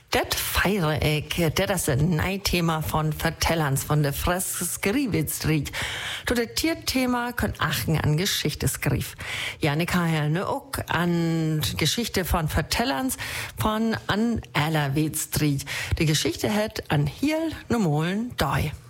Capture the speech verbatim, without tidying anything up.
Det feiere ik. Det is een nieuw thema van Vertellans von der Freskrivetstried. To det tier Thema kann achten an Geschichteskrief. Janik ha nu ook an Geschichte von Vertellans von an Allervetstried. Die Geschichte hat an Hiel Nomolen Doi.